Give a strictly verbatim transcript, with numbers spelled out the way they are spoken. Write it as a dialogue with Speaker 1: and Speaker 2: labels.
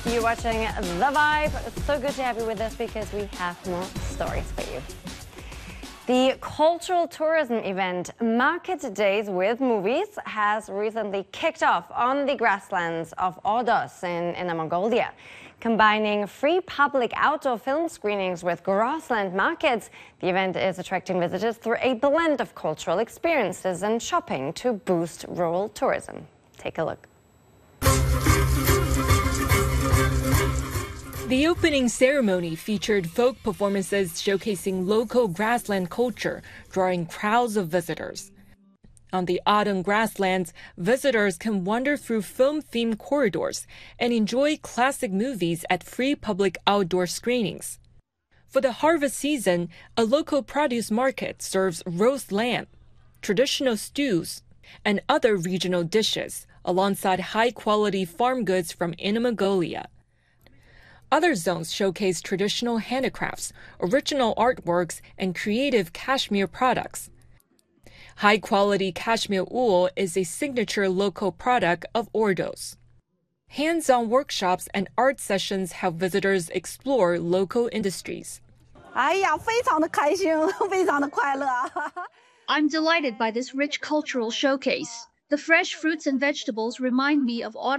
Speaker 1: You're watching The Vibe. It's so good to have you with us because we have more stories for you. The cultural tourism event Market Days with Movies has recently kicked off on the grasslands of Ordos in Inner Mongolia. Combining free public outdoor film screenings with grassland markets, the event is attracting visitors through a blend of cultural experiences and shopping to boost rural tourism. Take a look.
Speaker 2: The opening ceremony featured folk performances showcasing local grassland culture, drawing crowds of visitors. On the autumn grasslands, visitors can wander through film-themed corridors and enjoy classic movies at free public outdoor screenings. For the harvest season, a local produce market serves roast lamb, traditional stews, and other regional dishes, alongside high-quality farm goods from Inner Mongolia. Other zones showcase traditional handicrafts, original artworks, and creative cashmere products. High-quality cashmere wool is a signature local product of Ordos. Hands-on workshops and art sessions help visitors explore local industries.
Speaker 3: I'm delighted by this rich cultural showcase. The fresh fruits and vegetables remind me of autumn.